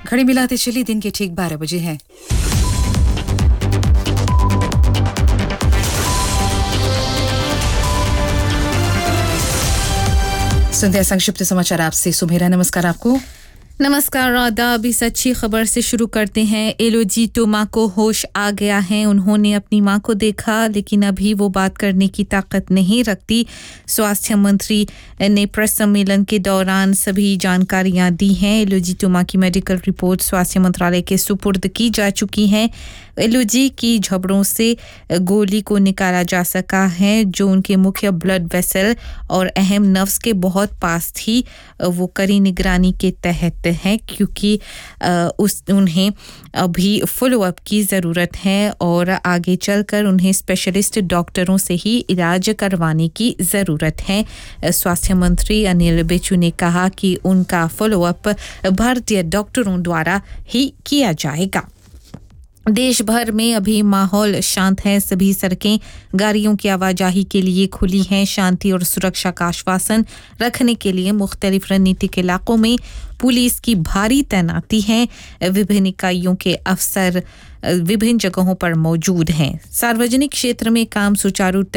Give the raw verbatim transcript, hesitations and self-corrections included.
घड़ी मिलाते चली दिन के ठीक बारह बजे हैं। संध्या संक्षिप्त समाचार आपसे सुमेरा। नमस्कार आपको। नमस्कार आदाब। इस अच्छी खबर से शुरू करते हैं। एलोजी टोमा को होश आ गया है। उन्होंने अपनी मां को देखा लेकिन अभी वो बात करने की ताकत नहीं रखती। स्वास्थ्य मंत्री ने प्रेस सम्मेलन के दौरान सभी जानकारियां दी हैं। एलोजी टोमा की मेडिकल रिपोर्ट स्वास्थ्य मंत्रालय के सुपुर्द की जा चुकी है। एलोजी की झबड़ों से गोली को निकाला जा सका है जो उनके मुख्य ब्लड वेसल और अहम नर्व्स के बहुत पास थी। वो कड़ी निगरानी के तहत है क्योंकि उस उन्हें अभी फॉलो अप की ज़रूरत है और आगे चलकर उन्हें स्पेशलिस्ट डॉक्टरों से ही इलाज करवाने की ज़रूरत है। स्वास्थ्य मंत्री अनिल बेचू ने कहा कि उनका फॉलो अप भारतीय डॉक्टरों द्वारा ही किया जाएगा। देश भर में अभी माहौल शांत है। सभी सड़कें गाड़ियों की आवाजाही के लिए खुली हैं। शांति और सुरक्षा का आश्वासन रखने के लिए मुख्तलिफ रणनीतिक इलाकों में पुलिस की भारी तैनाती है। विभिन्न इकाइयों के अफसर विभिन्न जगहों पर मौजूद हैं। सार्वजनिक क्षेत्र में काम सुचारू